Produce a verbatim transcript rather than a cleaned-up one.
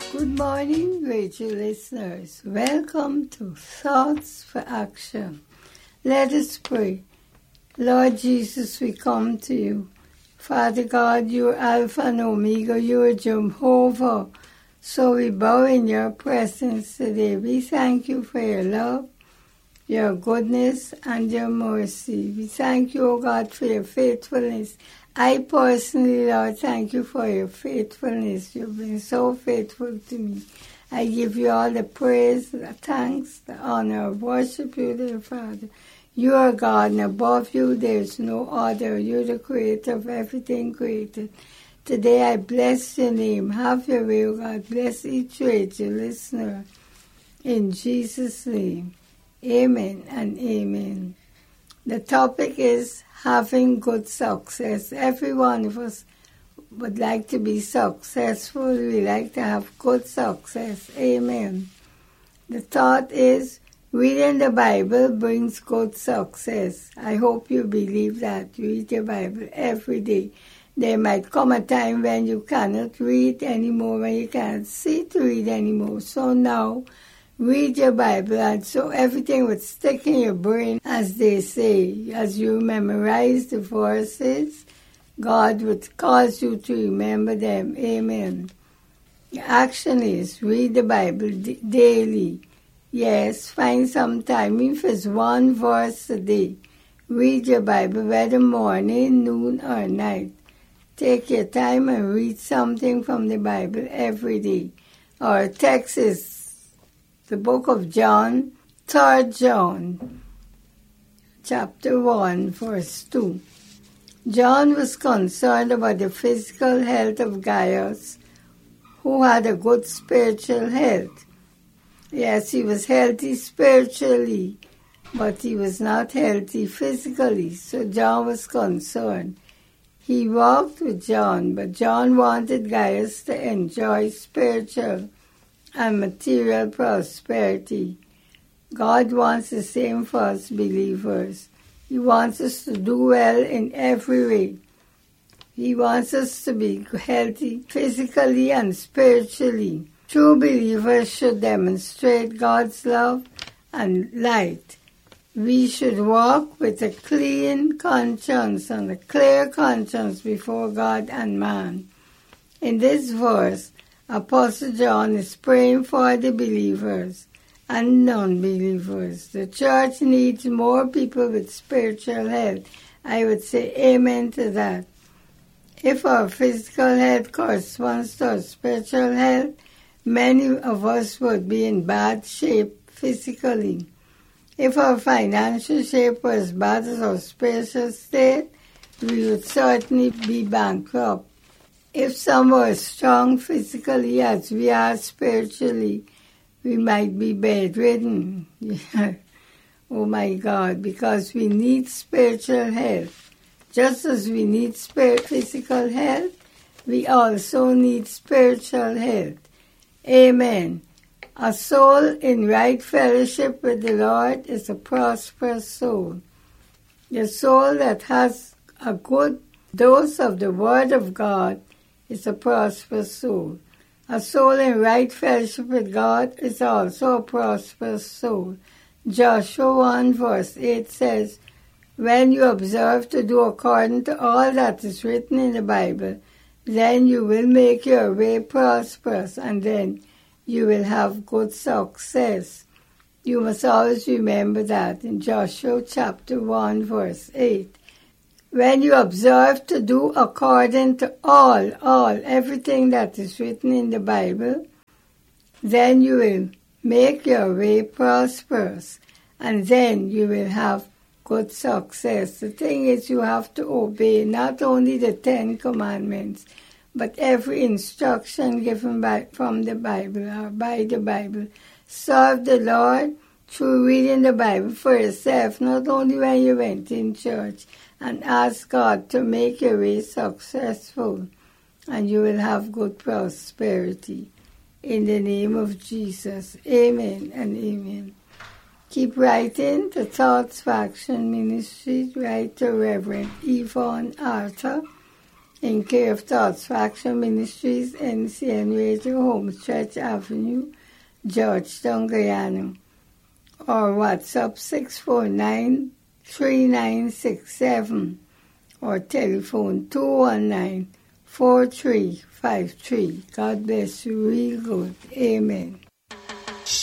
Good morning, radio listeners. Welcome to Thoughts for Action. Let us pray. Lord Jesus, we come to you. Father God, you are Alpha and Omega, you are Jehovah. So we bow in your presence today. We thank you for your love, your goodness, and your mercy. We thank you, O God, for your faithfulness. I personally, Lord, thank you for your faithfulness. You've been so faithful to me. I give you all the praise, the thanks, the honor, worship you, dear Father. You are God, and above you there is no other. You're the creator of everything created. Today I bless your name. Have your way, O God. Bless each radio listener. In Jesus' name, amen and amen. The topic is having good success. Every one of us would like to be successful. We like to have good success. Amen. The thought is, reading the Bible brings good success. I hope you believe that. Read the Bible every day. There might come a time when you cannot read anymore, when you can't see to read anymore. So now, read your Bible, and so everything would stick in your brain, as they say. As you memorize the verses, God would cause you to remember them. Amen. The action is read the Bible d- daily. Yes, find some time, even if it's one verse a day. Read your Bible, whether morning, noon, or night. Take your time and read something from the Bible every day. Our text is the book of John, Third John, chapter one, verse two. John was concerned about the physical health of Gaius, who had a good spiritual health. Yes, he was healthy spiritually, but he was not healthy physically, so John was concerned. He walked with John, but John wanted Gaius to enjoy spiritual and material prosperity. God wants the same for us believers. He wants us to do well in every way. He wants us to be healthy physically and spiritually. True believers should demonstrate God's love and light. We should walk with a clean conscience and a clear conscience before God and man. In this verse, Apostle John is praying for the believers and non-believers. The church needs more people with spiritual health. I would say amen to that. If our physical health corresponds to our spiritual health, many of us would be in bad shape physically. If our financial shape was as bad as our spiritual state, we would certainly be bankrupt. If some were strong physically as we are spiritually, we might be bedridden. Oh my God, because we need spiritual health. Just as we need spirit, physical health, we also need spiritual health. Amen. A soul in right fellowship with the Lord is a prosperous soul. The soul that has a good dose of the Word of God is a prosperous soul. A soul in right fellowship with God is also a prosperous soul. Joshua one verse eight says, when you observe to do according to all that is written in the Bible, then you will make your way prosperous, and then you will have good success. You must always remember that in Joshua chapter one verse eight. When you observe to do according to all, all, everything that is written in the Bible, then you will make your way prosperous, and then you will have good success. The thing is, you have to obey not only the Ten Commandments, but every instruction given by, from the Bible or by the Bible. Serve the Lord through reading the Bible for yourself, not only when you went in church, and ask God to make your way successful, and you will have good prosperity. In the name of Jesus, amen and amen. Keep writing to Thoughts for Action Ministries. Write to Reverend Yvonne Arthur, in care of Thoughts for Action Ministries, N C N Radio, Home Stretch Avenue, Georgetown, Guyana. Or WhatsApp six four nine, three nine six seven or telephone two one nine, four three five three. God bless you real good. Amen.